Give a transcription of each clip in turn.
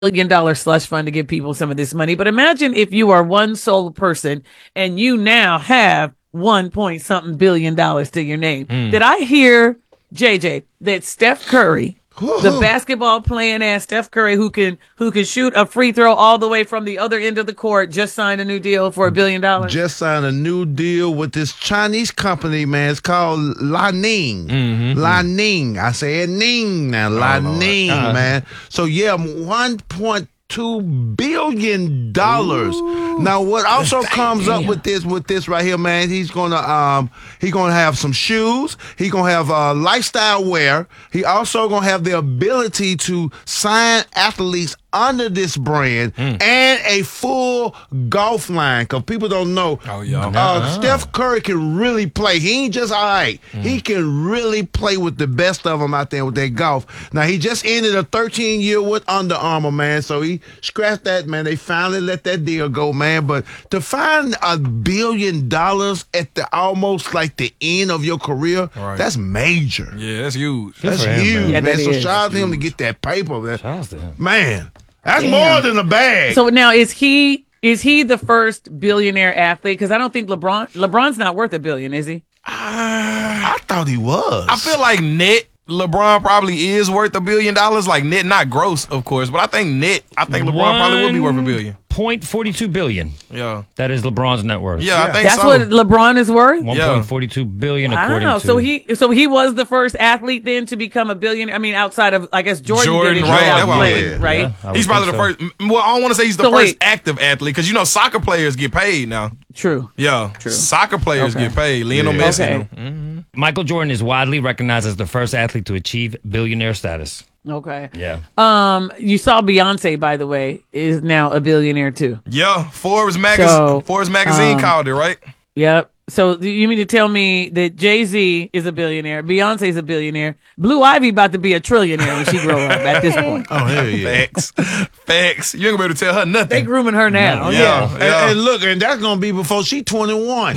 $1 slush fund to give people some of this money. But imagine if you are one sole person and you now have 1 point something billion to your name. Did I hear, JJ, that Steph Curry, the basketball playing ass Steph Curry, who can shoot a free throw all the way from the other end of the court, just signed a new deal for $1 billion? Just signed a new deal with this Chinese company, man. It's called La Ning. La Ning. I say it Ning now. La Ning, man. So, yeah, $1.2 billion. Now, what also comes up with this right here, man, he's gonna have some shoes. He's gonna have lifestyle wear. He also gonna have the ability to sign athletes under this brand and a full golf line. Because people don't know. Steph Curry can really play. He ain't just all right. He can really play with the best of them out there with that golf. Now, he just ended a 13-year with Under Armour, man. So he scratched that, man. They finally let that deal go, man. But to find $1 billion at the almost like the end of your career, that's major. Yeah, that's huge. That's huge, man. So shout out to him to get that paper, man. Shout out to him. Man. That's more than a bag. So now is he the first billionaire athlete? Because I don't think LeBron's not worth $1 billion, is he? I thought he was. I feel like net LeBron probably is worth $1 billion. Like net, not gross, of course, but I think LeBron probably would be worth $1 billion. $1.42 billion. Yeah. That is LeBron's net worth. Yeah, I think that's what LeBron is worth? $1.42 billion according to. So he was the first athlete then to become a billionaire. I mean, outside of, I guess, Jordan did it right? Right? Yeah, he's probably the first. Well, I don't want to say he's the first active athlete because, soccer players get paid now. True. Yeah. True. Soccer players get paid. Lionel Messi. Okay. Michael Jordan is widely recognized as the first athlete to achieve billionaire status. Okay. Yeah. You saw Beyonce, by the way, is now a billionaire too. Yeah. Forbes magazine called it, right? Yep. So you mean to tell me that Jay-Z is a billionaire, Beyonce's a billionaire, Blue Ivy about to be a trillionaire when she grow up at this point? Oh, hell yeah. Facts. You ain't gonna be able to tell her nothing. They grooming her now. Yeah. And look, and that's gonna be before she 21.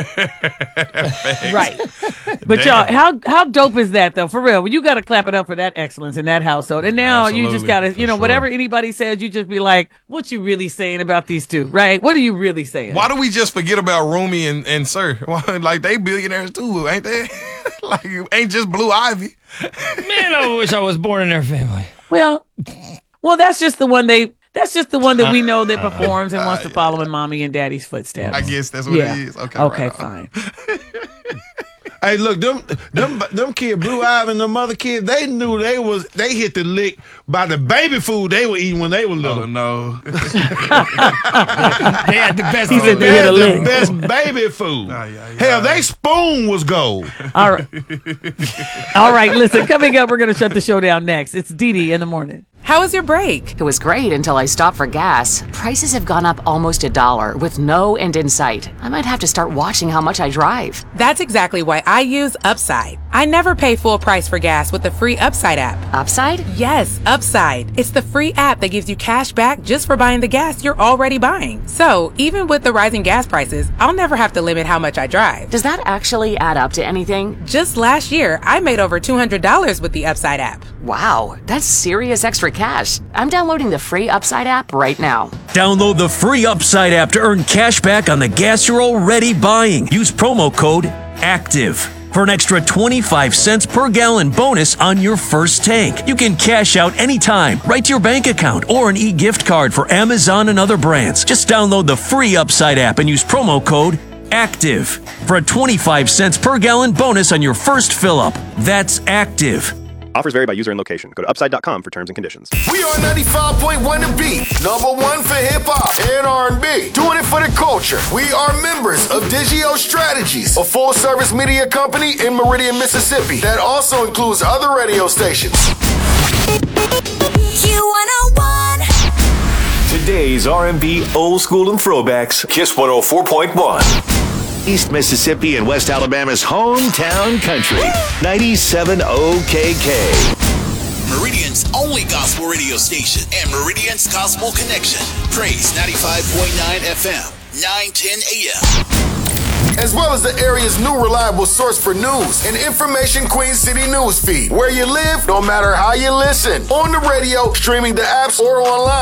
Right. But y'all, how dope is that though? For real, you got to clap it up for that excellence in that household. And now you just got to, whatever anybody says, you just be like, what you really saying about these two, right? What are you really saying? Why do we just forget about Rumi and Sir? Like they billionaires too, ain't they? Like ain't just Blue Ivy. Man, I wish I was born in their family. Well, that's just the one that we know that performs and wants to follow in mommy and daddy's footsteps. I guess that's what it is. Okay, fine. Hey, look, them kids, Blue Ivy and them other kids, they knew they hit the lick by the baby food they were eating when they were little. Oh, no. They had the best. They had the best baby food. Hell, they spoon was gold. All right, listen, coming up, we're going to shut the show down next. It's Dee Dee in the morning. How was your break? It was great until I stopped for gas. Prices have gone up almost $1 with no end in sight. I might have to start watching how much I drive. That's exactly why I use Upside. I never pay full price for gas with the free Upside app. Upside? Yes, Upside. It's the free app that gives you cash back just for buying the gas you're already buying. So, even with the rising gas prices, I'll never have to limit how much I drive. Does that actually add up to anything? Just last year, I made over $200 with the Upside app. Wow, that's serious extra cash. I'm downloading the free Upside app right now. Download the free Upside app to earn cash back on the gas you're already buying. Use promo code ACTIVE for an extra 25 cents per gallon bonus on your first tank. You can cash out anytime, right to your bank account, or an e-gift card for Amazon and other brands. Just download the free Upside app and use promo code ACTIVE for a 25 cents per gallon bonus on your first fill-up. That's ACTIVE. Offers vary by user and location. Go to upside.com for terms and conditions. We are 95.1 The Beat, #1 for hip-hop and R&B. Doing it for the culture. We are members of Digio Strategies, a full-service media company in Meridian, Mississippi that also includes other radio stations. Q101. Today's R&B, old school and throwbacks. Kiss 104.1. East Mississippi and West Alabama's hometown country. 97 OKK. Meridian's only gospel radio station and Meridian's Gospel Connection. Praise 95.9 FM, 910 AM. as well as the area's new reliable source for news and information, Queen City News Feed. Where you live, no matter how you listen, on the radio, streaming the apps, or online.